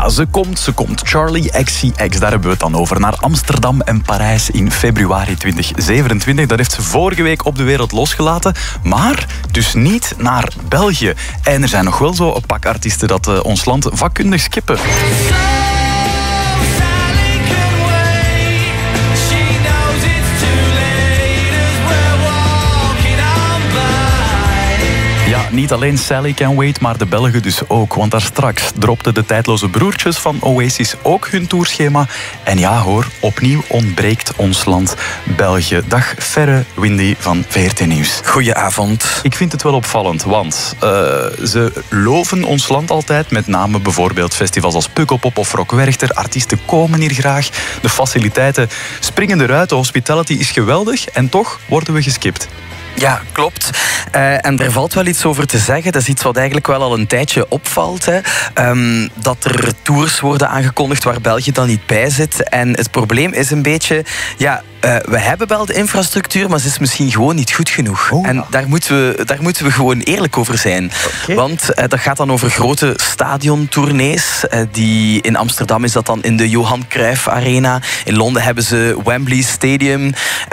Ja, ze komt. Charli XCX, daar hebben we het dan over. Naar Amsterdam en Parijs in februari 2027. Dat heeft ze vorige week op de wereld losgelaten. Maar dus niet naar België. En er zijn nog wel zo een pak artiesten dat ons land vakkundig skippen. Niet alleen Sally Can Wait, maar de Belgen dus ook. Want daar straks dropten de tijdloze broertjes van Oasis ook hun tourschema. En ja hoor, opnieuw ontbreekt ons land België. Dag Ferre Windy van VRT Nieuws. Goedenavond. Ik vind het wel opvallend, want ze loven ons land altijd. Met name bijvoorbeeld festivals als Pukkelpop of Rock Werchter. Artiesten komen hier graag. De faciliteiten springen eruit. De hospitality is geweldig. En toch worden we geskipt. Ja, klopt. En er valt wel iets over te zeggen. Dat is iets wat eigenlijk wel al een tijdje opvalt. Hè. Dat er tours worden aangekondigd waar België dan niet bij zit. En het probleem is een beetje... Ja, we hebben wel de infrastructuur, maar ze is misschien gewoon niet goed genoeg. Oh. En daar moeten we gewoon eerlijk over zijn. Okay. Want dat gaat dan over grote stadiontournees. Die in Amsterdam is dat dan in de Johan Cruijff Arena. In Londen hebben ze Wembley Stadium.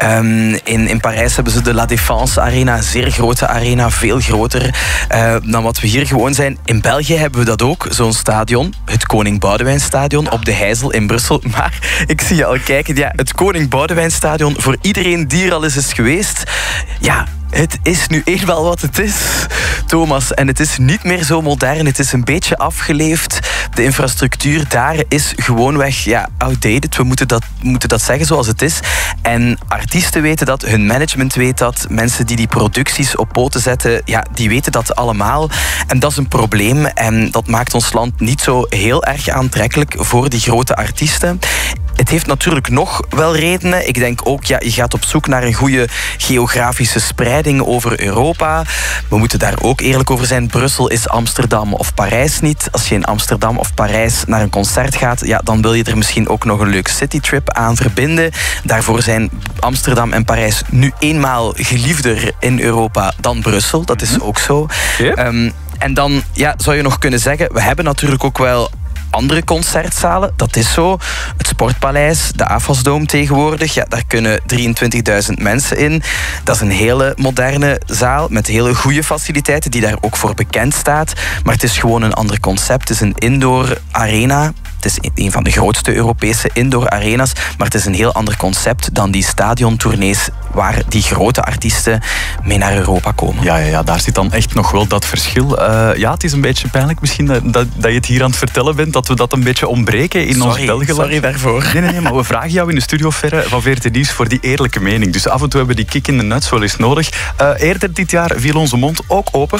In Parijs hebben ze de La Défense Arena. Een zeer grote arena, veel groter dan wat we hier gewoon zijn. In België hebben we dat ook, zo'n stadion. Het Koning Boudewijn Stadion op de Heijzel in Brussel. Maar ik zie je al kijken, ja, het Koning Boudewijn Stadion, voor iedereen die er al eens is geweest, ja, het is nu eenmaal wat het is, Thomas. En het is niet meer zo modern. Het is een beetje afgeleefd. De infrastructuur daar is gewoonweg outdated. We moeten dat zeggen zoals het is. En artiesten weten dat, hun management weet dat. Mensen die producties op poten zetten, ja, die weten dat allemaal. En dat is een probleem. En dat maakt ons land niet zo heel erg aantrekkelijk voor die grote artiesten. Het heeft natuurlijk nog wel redenen. Ik denk ook, ja, je gaat op zoek naar een goede geografische spreiding over Europa. We moeten daar ook eerlijk over zijn. Brussel is Amsterdam of Parijs niet. Als je in Amsterdam of Parijs naar een concert gaat, ja, dan wil je er misschien ook nog een leuk citytrip aan verbinden. Daarvoor zijn Amsterdam en Parijs nu eenmaal geliefder in Europa dan Brussel. Dat is ook zo. Yep. En dan zou je nog kunnen zeggen, we hebben natuurlijk ook wel andere concertzalen, dat is zo. Het Sportpaleis, de Afasdome tegenwoordig, ja, daar kunnen 23.000 mensen in. Dat is een hele moderne zaal met hele goede faciliteiten die daar ook voor bekend staat. Maar het is gewoon een ander concept. Het is een indoor arena. Het is een van de grootste Europese indoor arena's, maar het is een heel ander concept dan die stadiontournees waar die grote artiesten mee naar Europa komen. Ja, daar zit dan echt nog wel dat verschil. Ja, het is een beetje pijnlijk misschien dat je het hier aan het vertellen bent, dat we dat een beetje ontbreken in ons België. Sorry daarvoor. Nee, maar we vragen jou in de studio, Ferre, van VRT Nieuws voor die eerlijke mening. Dus af en toe hebben we die kick in de nuts wel eens nodig. Eerder dit jaar viel onze mond ook open.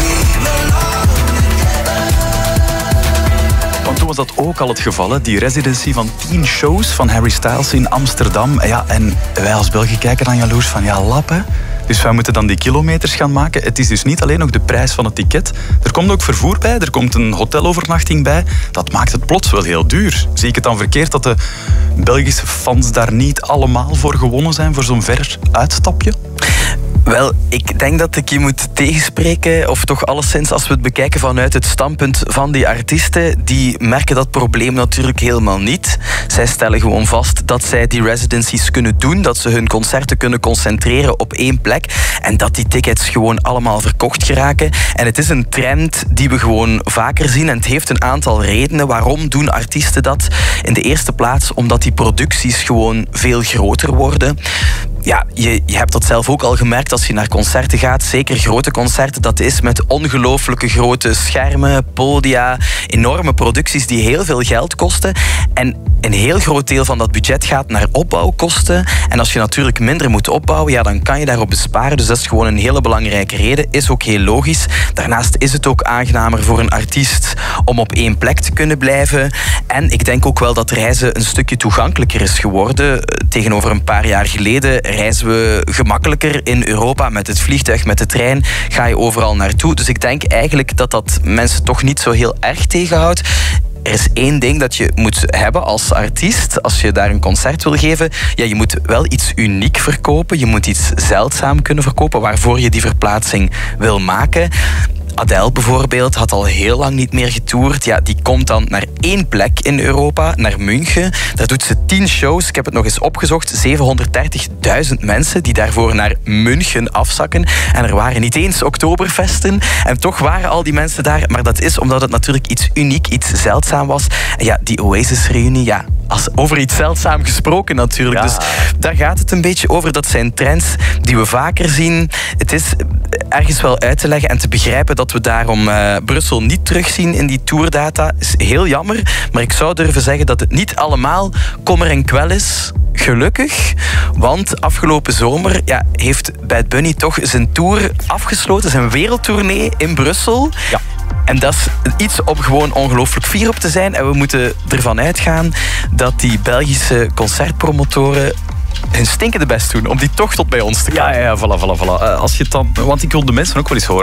Want toen was dat ook al het geval, hè? Die residency van 10 shows van Harry Styles in Amsterdam. Ja, en wij als Belgen kijken dan jaloers van, ja, lap, hè. Dus wij moeten dan die kilometers gaan maken. Het is dus niet alleen nog de prijs van het ticket. Er komt ook vervoer bij, er komt een hotelovernachting bij. Dat maakt het plots wel heel duur. Zie ik het dan verkeerd dat de Belgische fans daar niet allemaal voor gewonnen zijn, voor zo'n ver uitstapje? Wel, ik denk dat ik je moet tegenspreken, of toch alleszins als we het bekijken vanuit het standpunt van die artiesten, die merken dat probleem natuurlijk helemaal niet. Zij stellen gewoon vast dat zij die residencies kunnen doen, dat ze hun concerten kunnen concentreren op één plek en dat die tickets gewoon allemaal verkocht geraken. En het is een trend die we gewoon vaker zien en het heeft een aantal redenen. Waarom doen artiesten dat? In de eerste plaats omdat die producties gewoon veel groter worden. Ja, je hebt dat zelf ook al gemerkt als je naar concerten gaat. Zeker grote concerten, dat is met ongelooflijke grote schermen, podia, enorme producties die heel veel geld kosten. En een heel groot deel van dat budget gaat naar opbouwkosten. En als je natuurlijk minder moet opbouwen, ja, dan kan je daarop besparen. Dus dat is gewoon een hele belangrijke reden. Is ook heel logisch. Daarnaast is het ook aangenamer voor een artiest om op één plek te kunnen blijven. En ik denk ook wel dat reizen een stukje toegankelijker is geworden. Tegenover een paar jaar geleden reizen we gemakkelijker in Europa met het vliegtuig, met de trein. Ga je overal naartoe. Dus ik denk eigenlijk dat dat mensen toch niet zo heel erg tegenhoudt. Er is één ding dat je moet hebben als artiest, als je daar een concert wil geven. Ja, je moet wel iets uniek verkopen. Je moet iets zeldzaam kunnen verkopen waarvoor je die verplaatsing wil maken. Adele bijvoorbeeld had al heel lang niet meer getoerd. Ja, die komt dan naar 1 plek in Europa, naar München. Daar doet ze 10 shows. Ik heb het nog eens opgezocht. 730.000 mensen die daarvoor naar München afzakken. En er waren niet eens Oktoberfesten. En toch waren al die mensen daar. Maar dat is omdat het natuurlijk iets uniek, iets zeldzaam was. En ja, die Oasis-reunie, ja, over iets zeldzaam gesproken natuurlijk. Ja. Dus daar gaat het een beetje over. Dat zijn trends die we vaker zien. Het is ergens wel uit te leggen en te begrijpen dat we daarom Brussel niet terugzien in die tourdata. Is heel jammer, maar ik zou durven zeggen dat het niet allemaal kommer en kwel is. Gelukkig, want afgelopen zomer heeft Bad Bunny toch zijn tour afgesloten, zijn wereldtournee in Brussel. Ja. En dat is iets om gewoon ongelooflijk fier op te zijn. En we moeten ervan uitgaan dat die Belgische concertpromotoren hun stinkende best doen om die toch tot bij ons te komen. Ja, voilà. Als je het dan, want ik wil de mensen ook wel eens horen.